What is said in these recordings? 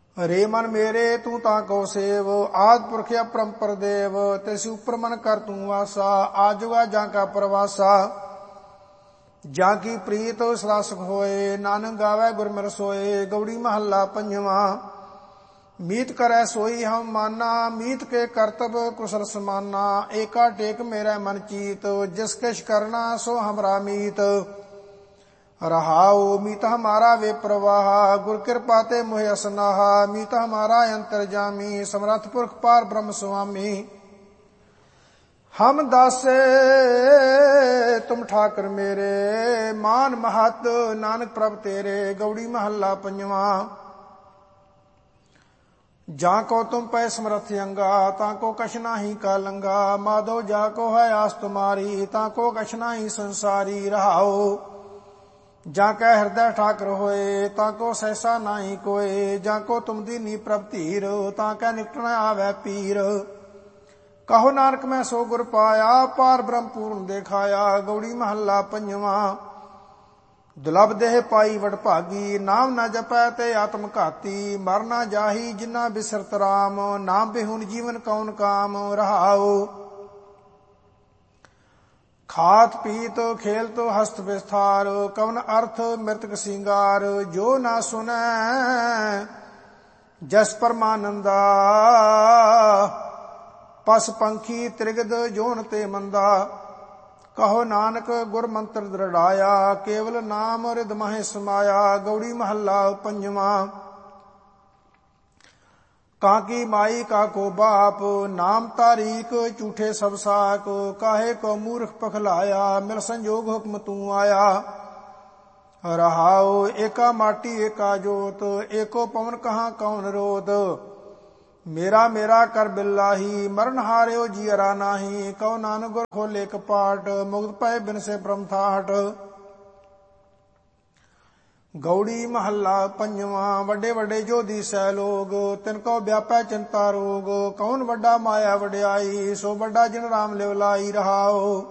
ਰੇ ਮਨ ਮੇਰੇ ਤੂੰ ਤਾਂ ਕੋ ਸੇਵ, ਆਦਿ ਪੁਰਖ ਅਪਰੰਪਰ ਦੇਵ। ਤਿਸ ਉਪਰ ਮਨ ਕਰ ਤੂੰ ਵਾਸਾ, ਆਜੁਗਾ ਜਾਂ ਕਾ ਪ੍ਰਵਾਸਾ। ਜਾਂ ਕੀ ਪ੍ਰੀਤ ਸਦਾ ਸੁਖ ਹੋਏ, ਨਾਨਕ ਗਾਵੇ ਗੁਰ ਮਿਰ ਸੋਏ। ਗੌੜੀ ਮਹੱਲਾ ਪੰਜਵਾਂ। ਮੀਤ ਕਰੈ ਸੋਈ ਹਮ ਮਾਨਾ, ਮੀਤ ਕੇ ਕਰਤਬ ਕੁਸਲ ਸਮਾਨਾ। ਏਕਾ ਟੇਕ ਮੇਰਾ ਮਨ ਚੀਤ, ਜਿਸ ਕਿਛ ਕਰਨਾ ਸੋ ਹਮਰਾ ਮੀਤ। ਰਹਾਉ ਮੀਤ ਹਮਾਰਾ ਵੇ ਪ੍ਰਵਾਹ, ਗੁਰ ਕਿਰਪਾ ਤੇ ਮੋਹਿ ਅਸਨਾਹਾ। ਮੀਤ ਹਮਾਰਾ ਅੰਤਰਜਾਮੀ, ਸਮਰਥ ਪੁਰਖ ਪਾਰ ਬ੍ਰਹਮ ਸੁਆਮੀ। ਹਮ ਦਾਸੇ ਤੁਮ ਠਾਕਰ ਮੇਰੇ, ਮਾਨ ਮਹਤ ਨਾਨਕ ਪ੍ਰਭ ਤੇਰੇ। ਗੌੜੀ ਮਹੱਲਾ ਪੰਜਵਾਂ। ਜਾਂ ਕੋ ਤੁਮ ਪੈ ਸਮਰਥ ਅੰਗਾ, ਤਾਂ ਕੋ ਕਛ ਨਾਹੀ ਕਾ ਲੰਗਾ। ਮਾਧੋ ਜਾ ਕੋ ਹੈ ਆਸ ਤੁਮਾਰੀ, ਤਾਂ ਕੋ ਕਛ ਨਾਹੀ ਸੰਸਾਰੀ। ਰਹਾਉ ਜਾਂ ਕੈ ਹਿਰਦੈ ਠਾਕਰ ਹੋਏ, ਤਾਂ ਕੋ ਸਹਿਸਾ ਨਾਹੀ ਕੋਏ। ਜਾਂ ਕੋ ਤੁਮ ਦੀਨੀ ਪ੍ਰਭ ਧੀਰ, ਤਾਂ ਕੈ ਨਿਕਟ ਨ ਆਵੈ ਪੀਰ। ਕਹੋ ਨਾਨਕ ਮੈਂ ਸੋ ਗੁਰ ਪਾਇਆ, ਪਾਰ ਬ੍ਰਹਮ ਪੂਰਨ ਦੇਖਾਇਆ। ਗੌੜੀ ਮਹੱਲਾ ਪੰਜਵਾਂ। ਦੁਲਭ ਦੇਹ ਪਾਈ ਵਡਭਾਗੀ, ਨਾਮ ਨਾ ਜਪੈ ਤੇ ਆਤਮ ਘਾਤੀ। ਮਰ ਨਾ ਜਾਹੀ ਜਿਨਾ ਬਿਸਰਤ ਰਾਮ, ਨਾਮ ਬਿਹੁਨ ਜੀਵਨ ਕੌਣ ਕਾਮ। ਰਹਾਉ ਖਾਤ ਪੀਤ ਖੇਲਤ ਹਸਤ ਵਿਸਥਾਰ, ਕਵਨ ਅਰਥ ਮ੍ਰਿਤਕ ਸਿੰਗਾਰ। ਜੋ ਨਾ ਸੁਨੈ ਜਸ ਪਰਮਾਨੰਦਾ, ਪਸ ਪੰਖੀ ਤ੍ਰਿਗਦ ਜੋਨ ਤੇ ਮੰਦਾ। ਕਹੋ ਨਾਨਕ ਗੁਰ ਮੰਤਰ ਦ੍ਰਿੜਾਇਆ, ਕੇਵਲ ਨਾਮ ਰਿਦ ਮਹਿ ਸਮਾਇਆ। ਗੌੜੀ ਮਹੱਲਾ ਪੰਜਵਾਂ। ਕਾਕੀ ਮਾਈ ਕਾਕੋ ਬਾਪ, ਨਾਮ ਤਾਰੀਕ ਝੂਠੇ ਸਭ ਸਾਕ। ਕਾਹੇ ਕੋ ਮੂਰਖ ਪਖਲਾਇਆ, ਮਿਲ ਸੰਜੋਗ ਹੁਕਮ ਤੂੰ ਆਇਆ। ਰਹਾਉ ਏਕਾ ਮਾਟੀ ਏਕਾ ਜੋਤ, ਏਕੋ ਪਵਨ ਕਹਾਂ ਕੌਣ ਰੋਧ। ਮੇਰਾ ਮੇਰਾ ਕਰ ਬਿਲਾਹੀ, ਮਰਨ ਹਾਰਿਓ ਜੀਅਰਾ ਨਾਹੀ। ਕਹੋ ਨਾਨਕ ਗੁਰ ਖੋਲੇ ਕਪਾਟ, ਮੁਕਤ ਪਏ ਬਿਨ ਸੇ ਬ੍ਰਹਮ ਥਾਟ। ਗੌੜੀ ਮਹੱਲਾ ਪੰਜਵਾਂ। ਵੱਡੇ ਵੱਡੇ ਜੋ ਦੀਸੈ ਲੋਗ, ਤਿਨ ਕੋ ਵਿਆਪੈ ਚਿੰਤਾ ਰੋਗ। ਕੌਣ ਵੱਡਾ ਮਾਇਆ ਵਡਿਆਈ, ਸੋ ਵੱਡਾ ਜਿਨ ਰਾਮ ਲਿਵ ਲਾਈ। ਰਹਾਉ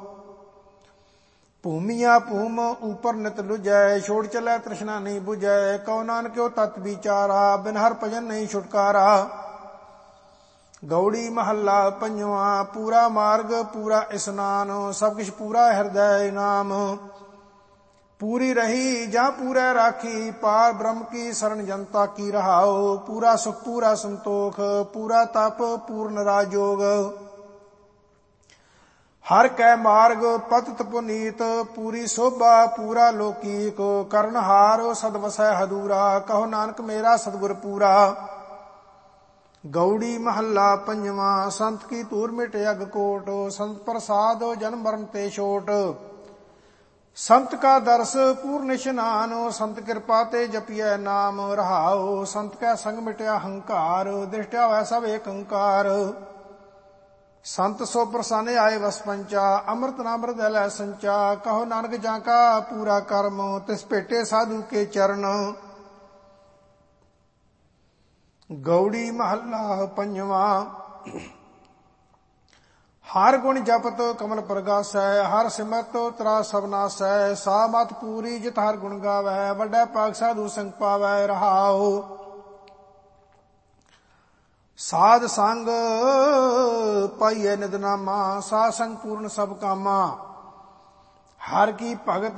ਭੂਮੀਆ ਭੂਮ ਉਪਰ ਨਿਤ ਲੁਜੈ, ਛੋੜ ਚਲੈ ਤ੍ਰਿਸ਼ਨਾ ਨਹੀਂ ਬੁਝੈ। ਕਹੋ ਨਾਨਕਿਓ ਤਤ ਵਿਚਾਰਾ, ਬਿਨ ਹਰ ਭਜਨ ਨਹੀਂ ਛੁਟਕਾਰਾ। ਗੌੜੀ ਮਹੱਲਾ ਪੰਜਵਾਂ। ਪੂਰਾ ਮਾਰਗ ਪੂਰਾ ਇਸਨਾਨ, ਸਭ ਕਿਛ ਪੂਰਾ ਹਿਰਦੈ ਇਨਾਮ। ਪੂਰੀ ਰਹੀ ਜਾਂ ਪੂਰੈ ਰਾਖੀ, ਪਾਰ ਬ੍ਰਹਮ ਕੀ ਸਰਣ ਜਨਤਾ ਕੀ। ਰਹਾਉ ਪੂਰਾ ਸੁਖ ਪੂਰਾ ਸੰਤੋਖ, ਪੂਰਾ ਤਪ ਪੂਰਨ ਰਾਜੋਗ। ਹਰ ਕੈ ਮਾਰਗ ਪਤਿਤ ਪੁਨੀਤ, ਪੂਰੀ ਸੋਭਾ ਪੂਰਾ ਲੋਕੀਕ। ਕਰਨ ਹਾਰ ਸਦ ਵਸੈ ਹਦੂਰਾ, ਕਹੋ ਨਾਨਕ ਮੇਰਾ ਸਤਿਗੁਰ ਪੂਰਾ। ਗੌੜੀ ਮਹੱਲਾ ਪੰਜਵਾਂ। ਸੰਤ ਕੀ ਧੂਰ ਮਿਟ ਅਗ ਕੋਟ, ਸੰਤ ਪ੍ਰਸਾਦ ਜਨਮ ਮਰਨ ਤੇ ਛੋਟ। ਸੰਤ ਕਾ ਦਰਸ ਪੂਰਨ ਇਸ਼ਨਾਨ, ਸੰਤ ਕਿਰਪਾ ਤੇ ਜਪੀਐ ਨਾਮ। ਰਹਾਉ ਸੰਤ ਕੈ ਸੰਗ ਮਿਟਿਆ ਹੰਕਾਰ, ਦ੍ਰਿਸ਼ਟਿਆ ਹੋਇ ਸਭ ਏਕ ਓੰਕਾਰ। ਸੰਤ ਸੋ ਪ੍ਰਸੰਨ ਆਏ ਵਸ ਪੰਚਾ, ਅੰਮ੍ਰਿਤ ਨਾਮ ਹਿਰਦੈ ਲੈ ਸੰਚਾ। ਕਹੋ ਨਾਨਕ ਜਾਂ ਕਾ ਪੂਰਾ ਕਰਮ, ਤਿਸ ਭੇਟੇ ਸਾਧੂ ਕੇ ਚਰਨ। ਗੌੜੀ ਮਹੱਲਾ ਪੰਜਵਾਂ। ਹਰ ਗੁਣ ਜਪਤ ਕਮਲ ਪ੍ਰਗਾਸੈ, ਹਰ ਸਿਮਰਤ ਤਰਾ ਸਭ ਨਾਸੈ। ਸਾ ਮਤ ਪੂਰੀ ਜਿਤ ਹਰ ਗੁਣ ਗਾਵੈ, ਵੱਡਾ ਭਾਗ ਸਾਧੂ ਸੰਗ ਪਾਵੈ। ਰਹਾਉ ਸਾਧ ਸੰਗ ਪਾਈਐ ਨਿਤ ਨਾਮਾ, ਸਾਧ ਸੰਗ ਪੂਰਨ ਸਭ ਕਾਮਾ। ਹਰ ਕੀ ਭਗਤ